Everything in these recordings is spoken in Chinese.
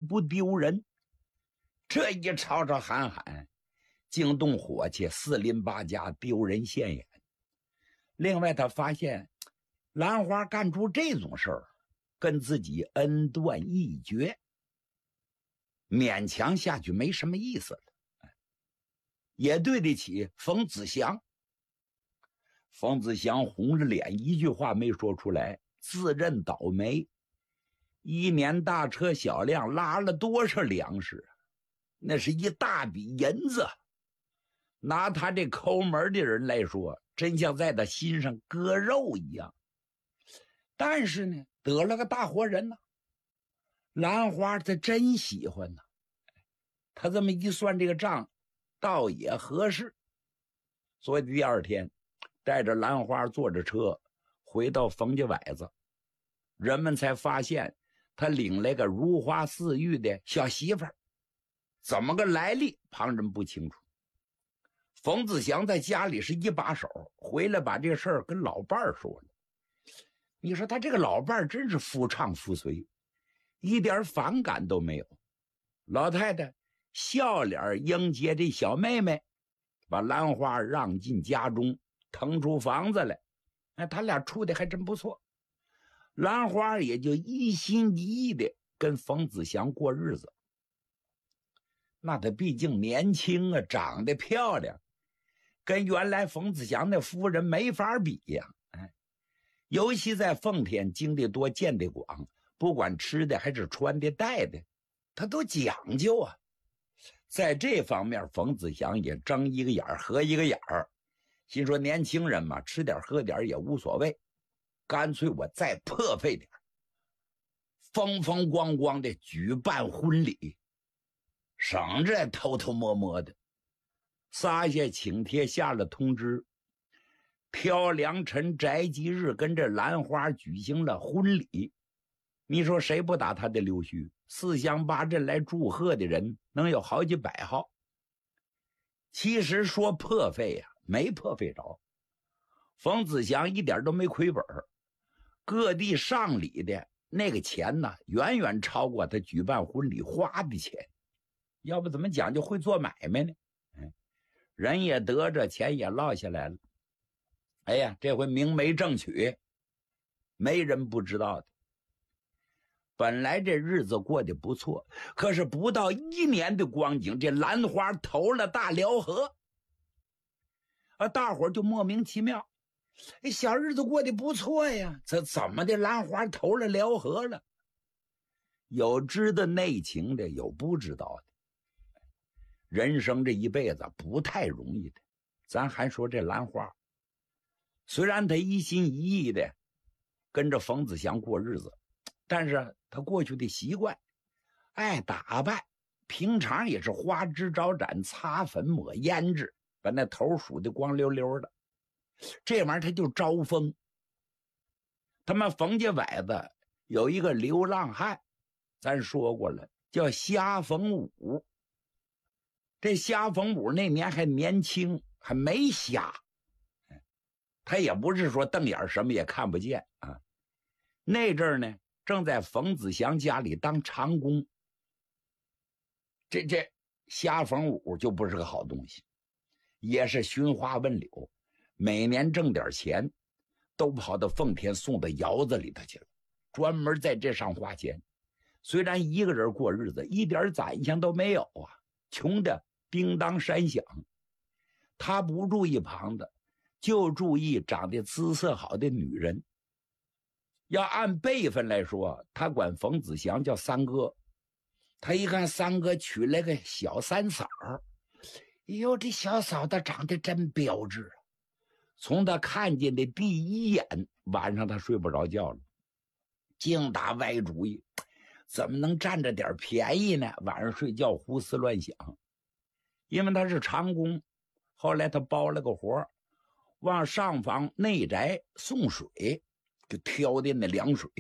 不丢人。这一吵吵喊喊，惊动伙计，四邻八家，丢人现眼。另外他发现兰花干出这种事儿，跟自己恩断义绝，勉强下去没什么意思了，也对得起冯子祥。冯子祥红着脸，一句话没说出来，自认倒霉。一年大车小辆拉了多少粮食，那是一大笔银子，拿他这抠门的人来说，真像在他心上割肉一样。但是呢，得了个大活人呢，兰花他真喜欢呢。他这么一算这个账，倒也合适。所以第二天带着兰花坐着车回到冯家崴子，人们才发现他领来个如花似玉的小媳妇儿，怎么个来历旁人不清楚。冯子祥在家里是一把手，回来把这事儿跟老伴儿说了。你说他这个老伴儿真是夫唱妇随，一点反感都没有。老太太笑脸迎接这小妹妹，把兰花让进家中，腾出房子来。他俩处的还真不错。兰花也就一心一意的跟冯子祥过日子。那他毕竟年轻啊，长得漂亮，跟原来冯子祥那夫人没法比呀。尤其在奉天经历多见得广，不管吃的还是穿的戴的，他都讲究啊。在这方面冯子祥也睁一个眼合一个眼儿，心说年轻人嘛，吃点喝点也无所谓，干脆我再破费点，风风光光的举办婚礼，省着偷偷摸摸的。撒下请帖，下了通知，挑良辰宅吉日跟这兰花举行了婚礼。你说谁不打他的溜须？四乡八镇来祝贺的人能有好几百号。其实说破费呀，没破费着。冯子祥一点都没亏本，各地上礼的那个钱呢，远远超过他举办婚礼花的钱。要不怎么讲究会做买卖呢？人也得着，钱也落下来了。哎呀，这回明媒正娶，没人不知道的。本来这日子过得不错，可是不到1年的光景，这兰花投了大辽河。大伙就莫名其妙，小日子过得不错呀，这怎么的兰花投了辽河了？有知道内情的，有不知道的。人生这一辈子不太容易的，咱还说这兰花，虽然他一心一意的跟着冯子祥过日子，但是他过去的习惯，爱打扮，平常也是花枝招展，擦粉抹胭脂，把那头梳得光溜溜的，这玩意儿他就招风。他们冯家崴子有一个流浪汉，咱说过了，叫虾冯武。这虾冯武那年还年轻，还没瞎，他也不是说瞪眼什么也看不见啊。那阵儿呢，正在冯子祥家里当长工。这虾冯武就不是个好东西，也是寻花问柳，每年挣点钱都跑到奉天送到窑子里头去了，专门在这上花钱。虽然一个人过日子，一点攒项都没有啊，穷的叮当山响。他不注意旁的，就注意长得姿色好的女人。要按辈分来说，他管冯子祥叫三哥。他一看三哥娶来个小三嫂，哎呦，这小嫂子长得真标致啊！从他看见的第一眼，晚上他睡不着觉了，净打歪主意，怎么能占着点便宜呢？晚上睡觉胡思乱想。因为他是长工，后来他包了个活，往上房内宅送水，就挑的那凉水。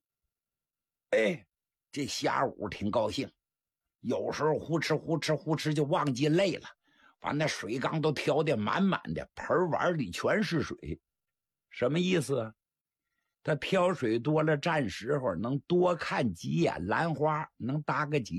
这虾武挺高兴，有时候呼哧就忘记累了，把那水缸都挑得满满的，盆碗里全是水。什么意思啊？他挑水多了，占时候能多看几眼兰花，能搭个几